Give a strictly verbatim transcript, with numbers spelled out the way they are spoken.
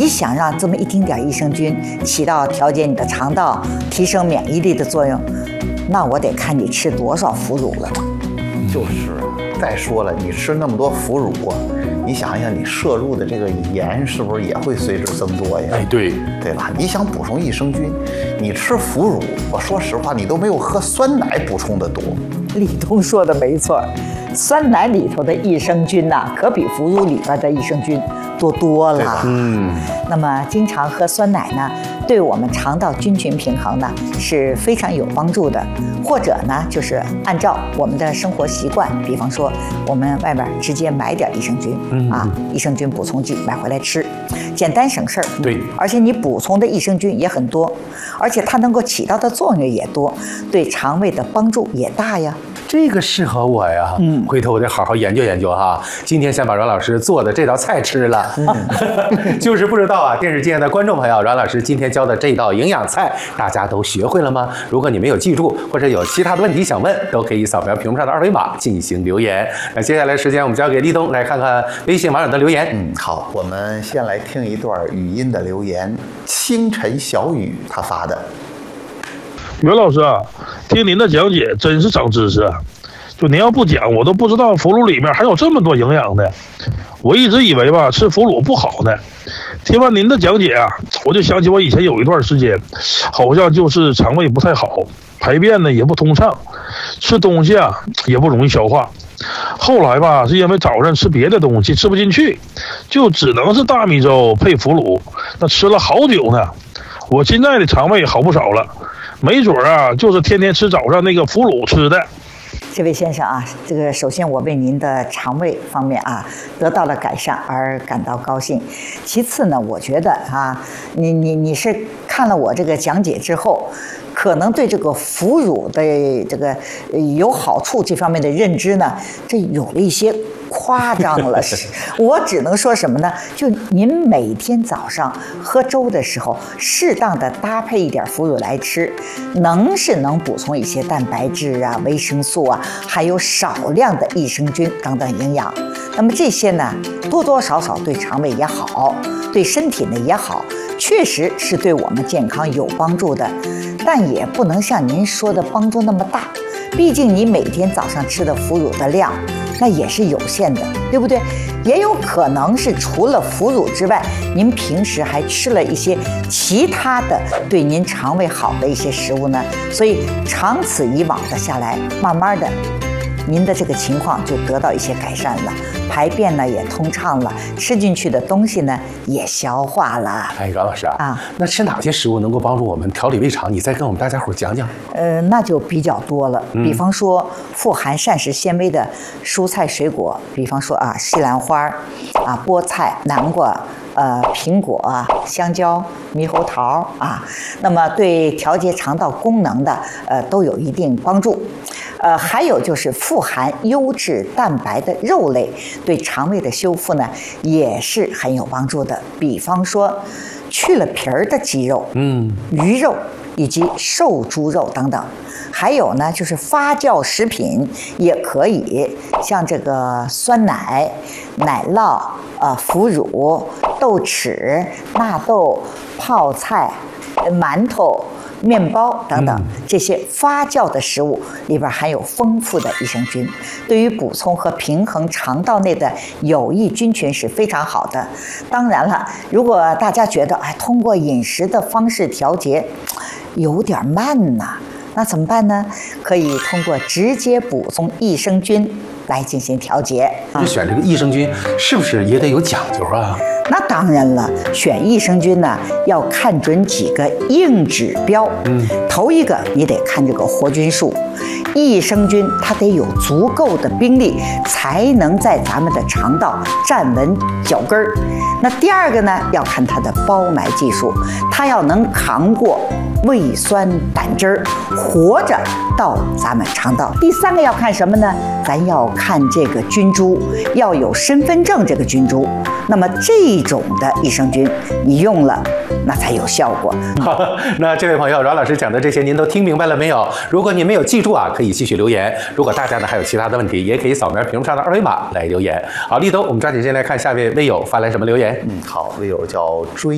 想让这么一丁点益生菌起到调节你的肠道、提升免疫力的作用，那我得看你吃多少腐乳了。 就是，再说了，你吃那么多腐乳啊，你想一想，你摄入的这个盐是不是也会随之增多呀？ 哎，对， 对吧？你想补充益生菌，你吃腐乳，我说实话，你都没有喝酸奶补充的多。 李东说的没错，酸奶里头的益生菌呐、啊，可比腐乳里边的益生菌多多了。嗯，那么经常喝酸奶呢，对我们肠道菌群平衡呢是非常有帮助的。或者呢，就是按照我们的生活习惯，比方说我们外边直接买点益生菌、嗯、啊，益生菌补充剂买回来吃，简单省事儿。 对， 而且你补充的益生菌也很多，而且它能够起到的作用也多，对肠胃的帮助也大呀。 这个适合我呀，嗯，回头我得好好研究研究哈。今天先把阮老师做的这道菜吃了，嗯、就是不知道啊，电视机前的观众朋友，阮老师今天教的这道营养菜，大家都学会了吗？如果你没有记住，或者有其他的问题想问，都可以扫描屏幕上的二维码进行留言。那接下来时间我们交给立冬来看看微信网友的留言。 嗯，好，我们先来听一段语音的留言，清晨小雨他发的。 袁老师啊，听您的讲解真是长知识啊！就您要不讲，我都不知道腐乳里面还有这么多营养的。我一直以为吧，吃腐乳不好呢。听完您的讲解啊，我就想起我以前有一段时间，好像就是肠胃不太好，排便呢也不通畅，吃东西啊也不容易消化。后来吧，是因为早上吃别的东西吃不进去，就只能是大米粥配腐乳，那吃了好久呢。我现在的肠胃好不少了。没准啊，就是天天吃早上那个腐乳吃的。 这位先生啊，这个首先我为您的肠胃方面啊得到了改善而感到高兴。其次呢，我觉得啊，你你你是看了我这个讲解之后，可能对这个腐乳的这个有好处这方面的认知呢，这有了一些夸张了。我只能说什么呢？就您每天早上喝粥的时候，适当的搭配一点腐乳来吃，能是能补充一些蛋白质啊、维生素啊，还有少量的益生菌等等营养。那么这些呢，多多少少对肠胃也好，对身体呢也好，确实是对我们健康有帮助的，但也不能像您说的帮助那么大。毕竟你每天早上吃的腐乳的量，那也是有限的，对不对？也有可能是除了腐乳之外，您平时还吃了一些其他的对您肠胃好的一些食物呢。所以长此以往的下来，慢慢的，您的这个情况就得到一些改善了，排便呢也通畅了，吃进去的东西呢也消化了。 哎，阮老师啊， 啊， 那吃哪些食物能够帮助我们调理胃肠？你再跟我们大家伙讲讲。 呃，那就比较多了，比方说富含膳食纤维的蔬菜水果，比方说啊西兰花啊、菠菜、南瓜。呃，苹果、香蕉、猕猴桃啊，那么对调节肠道功能的呃都有一定帮助。呃，还有就是富含优质蛋白的肉类，对肠胃的修复呢也是很有帮助的。比方说，去了皮儿的鸡肉，嗯，鱼肉以及瘦猪肉等等。还有呢，就是发酵食品也可以，像这个酸奶、奶酪、呃腐乳、豆豉、纳豆、泡菜、馒头、面包等等，这些发酵的食物里边含有丰富的益生菌，对于补充和平衡肠道内的有益菌群是非常好的。当然了，如果大家觉得哎，通过饮食的方式调节有点慢呐，那怎么办呢？可以通过直接补充益生菌来进行调节。 就选这个益生菌是不是也得有讲究啊？ 那当然了，选益生菌呢要看准几个硬指标。嗯，头一个你得看这个活菌数，益生菌它得有足够的兵力，才能在咱们的肠道站稳脚跟儿。那第二个呢，要看它的包埋技术，它要能扛过胃酸胆汁儿，活着到咱们肠道。第三个要看什么呢？咱要看这个菌株，要有身份证这个菌株。那么这种的益生菌你用了，那才有效果。 好，那这位朋友，阮老师讲的这些您都听明白了没有？如果您没有记住啊，可以继续留言。如果大家呢还有其他的问题，也可以扫描屏幕上的二维码来留言。好，立冬，我们抓紧时间来看下位微友发来什么留言。 嗯，好，微友叫追